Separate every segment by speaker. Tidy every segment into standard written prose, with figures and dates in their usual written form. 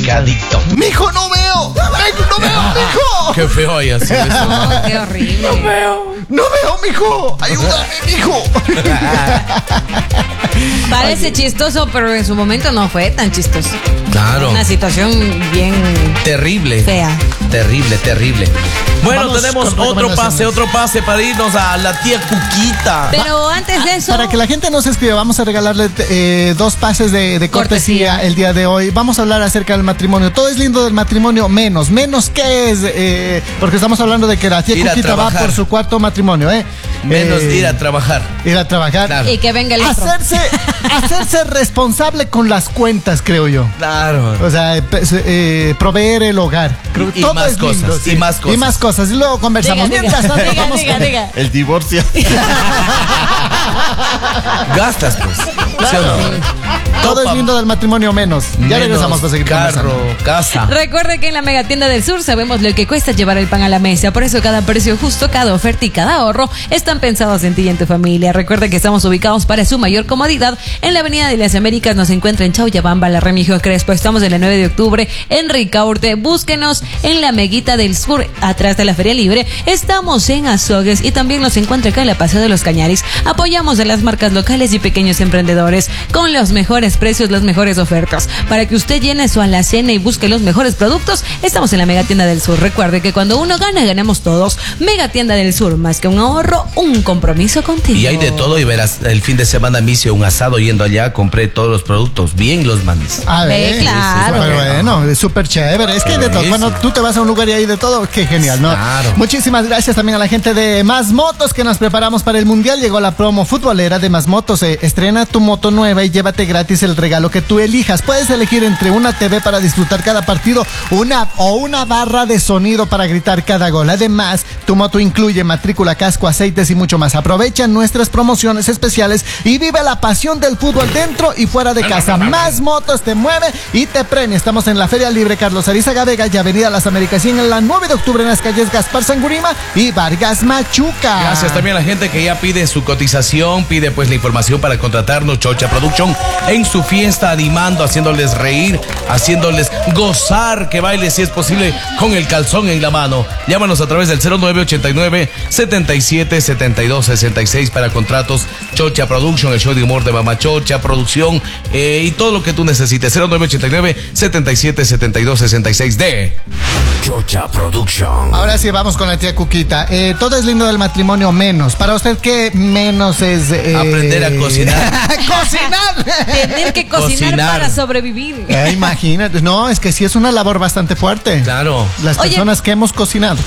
Speaker 1: Drogadicto.
Speaker 2: Mijo, no veo. No veo, mijo.
Speaker 1: Qué feo haya sido eso.
Speaker 3: No, qué horrible.
Speaker 2: No veo, mijo. Ayúdame, mijo.
Speaker 3: Parece chistoso, pero en su momento no fue tan chistoso.
Speaker 1: Claro.
Speaker 3: Una situación bien
Speaker 1: Terrible.
Speaker 3: fea.
Speaker 1: Terrible. Bueno,
Speaker 2: Vamos
Speaker 1: tenemos
Speaker 2: con
Speaker 1: otro
Speaker 2: recomendaciones.
Speaker 1: pase para irnos a la tía Cuquita.
Speaker 3: Pero antes de eso,
Speaker 2: Para que la gente nos escriba, vamos a regalarle 2 pases de cortesía el día de hoy. Vamos a hablar acerca del matrimonio. Todo es lindo del matrimonio, menos qué es, porque estamos hablando de que la tía
Speaker 1: Ir a
Speaker 2: Cuquita va
Speaker 1: trabajar.
Speaker 2: por su cuarto matrimonio,
Speaker 1: Menos ir a trabajar.
Speaker 2: Ir a trabajar.
Speaker 1: Claro.
Speaker 3: y que venga el otro.
Speaker 2: Hacerse responsable con las cuentas, creo yo.
Speaker 1: Claro.
Speaker 2: O sea, proveer el hogar. Creo que
Speaker 1: Y
Speaker 2: todo
Speaker 1: más
Speaker 2: es lindo,
Speaker 1: cosas,
Speaker 2: sí.
Speaker 1: y más cosas.
Speaker 2: Y más cosas. Y luego conversamos. Mientras tanto, vamos con
Speaker 3: diga.
Speaker 4: El divorcio.
Speaker 1: Gastas, pues. ¿Sí o no?
Speaker 2: Todo es lindo del matrimonio, menos. Ya
Speaker 1: Menos
Speaker 2: regresamos para seguir
Speaker 1: carro,
Speaker 2: conversando.
Speaker 1: casa.
Speaker 3: Recuerde que en la Megatienda del Sur sabemos lo que cuesta llevar el pan a la mesa. Por eso cada precio justo, cada oferta y cada ahorro están pensados en ti y en tu familia. Recuerde que estamos ubicados para su mayor comodidad en la Avenida de las Américas. Nos encuentra en Chauyabamba, la Remigio Crespo. Estamos en el 9 de octubre en Ricaurte. Búsquenos en la Meguita del Sur, atrás de la Feria Libre. Estamos en Azogues y también nos encuentra acá en la Paseo de los Cañaris. Apoyamos a las marcas locales y pequeños emprendedores con los mejores precios, las mejores ofertas. Para que usted llene su alacena y busque los mejores productos, estamos en la Megatienda del Sur. Recuerde que cuando uno gana, ganamos todos. Megatienda del Sur, más que un ahorro, un compromiso contigo.
Speaker 1: Y hay de todo y verás, el fin de semana me hice un asado yendo allá, compré todos los productos, bien los mandes.
Speaker 2: A ver,
Speaker 3: Ve, claro.
Speaker 2: pero bueno, es súper chévere. Es que hay de todo.
Speaker 1: Eso.
Speaker 2: Bueno, tú te vas a un lugar y hay de todo. Qué genial, ¿no?
Speaker 1: Claro.
Speaker 2: Muchísimas gracias también a la gente de Más Motos que nos preparamos para el Mundial. Llegó la promo futbolera de Más Motos. Estrena tu moto nueva y llévate gratis el regalo que tú elijas. Puedes elegir entre una TV para disfrutar cada partido, una barra de sonido para gritar cada gol. Además, tu moto incluye matrícula, casco, aceites y mucho más. Aprovecha nuestras promociones especiales y vive la pasión del fútbol dentro y fuera de casa. Más Motos te mueve y te premia. Estamos en la Feria Libre Carlos Arizaga Vega y Avenida Las Américas y en la 9 de octubre en las calles Gaspar Sangurima y Vargas Machuca.
Speaker 1: Gracias también a la gente que ya pide su cotización, pide pues la información para contratarnos. Chocha Production en su fiesta, animando, haciéndoles reír, haciéndoles gozar, que baile si es posible con el calzón en la mano. Llámanos a través del 0989 77 72 66 para contratos. Chocha Production, el show de humor de Mamá Chocha Producción, y todo lo que tú necesites. 0989 77 72 66 de Chocha Production.
Speaker 2: Ahora sí, vamos con la tía Cuquita. Todo es lindo del matrimonio, menos. Para usted, ¿qué menos es?
Speaker 1: Aprender a cocinar.
Speaker 2: ¡Cocinar!
Speaker 3: Tener que cocinar
Speaker 1: Cocinar.
Speaker 3: para sobrevivir.
Speaker 2: Imagínate. No, es que sí es una labor bastante fuerte.
Speaker 1: Claro.
Speaker 2: Las
Speaker 3: Oye.
Speaker 2: personas que hemos cocinado.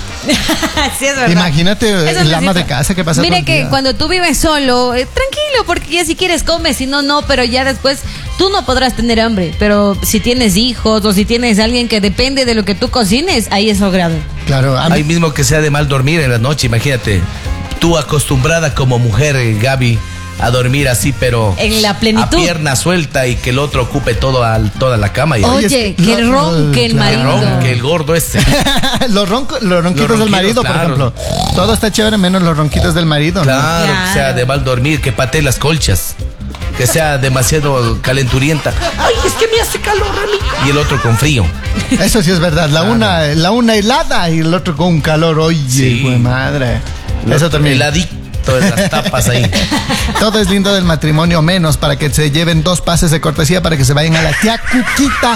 Speaker 3: Sí, es verdad.
Speaker 2: Imagínate
Speaker 3: Eso
Speaker 2: el ama
Speaker 3: necesito.
Speaker 2: de casa que pasa todo
Speaker 3: Mire
Speaker 2: el
Speaker 3: que
Speaker 2: día.
Speaker 3: cuando tú vives solo, tranquilo, porque ya si quieres comes, si no, no, pero ya después tú no podrás tener hambre. Pero si tienes hijos o si tienes alguien que depende de lo que tú cocines, ahí es lo grave.
Speaker 2: Claro, a mí-
Speaker 1: Ahí mismo que sea de mal dormir en la noche, imagínate. Tú acostumbrada como mujer, Gaby, a dormir así, pero
Speaker 3: En la plenitud.
Speaker 1: a pierna suelta y que el otro ocupe toda la cama. Y
Speaker 3: Oye,
Speaker 2: es que-
Speaker 3: que ronque el
Speaker 2: claro.
Speaker 1: que
Speaker 3: marido.
Speaker 1: ronque el gordo este.
Speaker 2: los ronquitos
Speaker 1: Los
Speaker 2: del
Speaker 1: ronquidos,
Speaker 2: marido,
Speaker 1: claro.
Speaker 2: por ejemplo. Todo está chévere menos los ronquitos del marido. ¿no?
Speaker 1: Claro,
Speaker 3: Claro.
Speaker 1: que sea de mal dormir, que patee las colchas, que sea demasiado calenturienta. Ay, es que me hace calor a mí. Y el otro con frío.
Speaker 2: Eso sí es verdad. La una helada y el otro con un calor. Oye,
Speaker 1: Sí.
Speaker 2: güey, madre. Eso también.
Speaker 1: El adicto de las tapas ahí.
Speaker 2: Todo es lindo del matrimonio, menos para que se lleven 2 pases de cortesía para que se vayan a la tía Cuquita.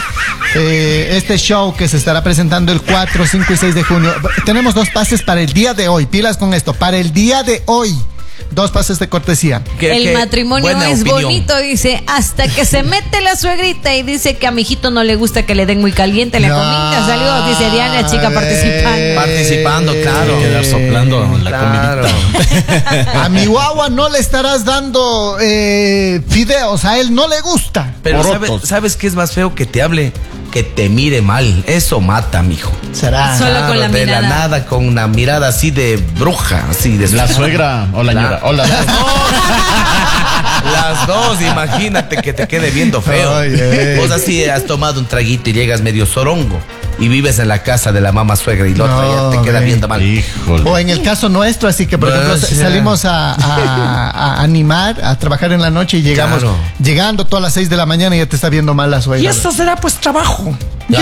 Speaker 2: Este show que se estará presentando el 4, 5 y 6 de junio. Tenemos 2 pases para el día de hoy. Pilas con esto. Para el día de hoy. 2 pases de cortesía.
Speaker 3: El matrimonio
Speaker 1: buena
Speaker 3: es
Speaker 1: opinión.
Speaker 3: bonito, dice, hasta que se mete la suegrita y dice que a mi hijito no le gusta que le den muy caliente la
Speaker 2: No,
Speaker 3: comida. Saludos, dice Diana, chica participando.
Speaker 1: Participando, claro.
Speaker 4: Quedar soplando la comidita.
Speaker 2: A mi guagua no le estarás dando fideos. A él no le gusta.
Speaker 1: Pero
Speaker 4: Porotos.
Speaker 1: ¿sabes qué es más feo? Que te hable, que te mire mal. Eso mata, mijo.
Speaker 2: Será.
Speaker 3: Solo con la
Speaker 1: de
Speaker 3: mirada.
Speaker 1: la nada, con una mirada así de bruja, así de
Speaker 4: La suegra o la ñora. O la-
Speaker 1: Las dos, imagínate que te quede viendo feo.
Speaker 2: Oye.
Speaker 1: Vos así has tomado un traguito y llegas medio zorongo y vives en la casa de la mamá suegra y la otra
Speaker 2: No,
Speaker 1: ya te queda
Speaker 2: ve.
Speaker 1: viendo mal.
Speaker 4: Híjole.
Speaker 2: O en el caso nuestro, así que por
Speaker 1: Pues,
Speaker 2: ejemplo
Speaker 1: ya.
Speaker 2: salimos a animar, a trabajar en la noche y llegamos
Speaker 1: Claro.
Speaker 2: llegando todas las 6 de la mañana y ya te está viendo mal la suegra.
Speaker 1: será pues trabajo.